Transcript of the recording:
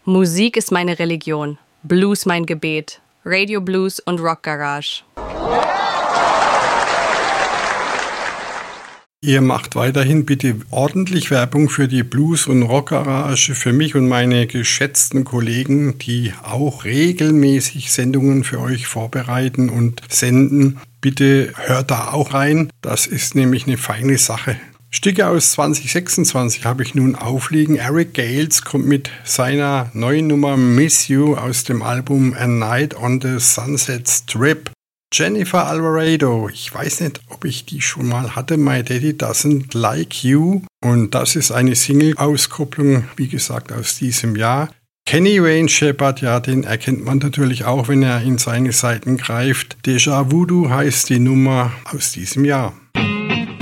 Musik ist meine Religion, Blues mein Gebet, Radio Blues und Rock Garage. Ihr macht weiterhin bitte ordentlich Werbung für die Blues- und Rock-Garage, für mich und meine geschätzten Kollegen, die auch regelmäßig Sendungen für euch vorbereiten und senden. Bitte hört da auch rein, das ist nämlich eine feine Sache. Stücke aus 2026 habe ich nun aufliegen. Eric Gales kommt mit seiner neuen Nummer Miss You aus dem Album A Night on the Sunset Strip. Jennifer Alvarado, ich weiß nicht, ob ich die schon mal hatte, My Daddy Doesn't Like You. Und das ist eine Single-Auskopplung, wie gesagt, aus diesem Jahr. Kenny Wayne Shepherd, ja, den erkennt man natürlich auch, wenn er in seine Seiten greift. Deja Voodoo heißt die Nummer aus diesem Jahr.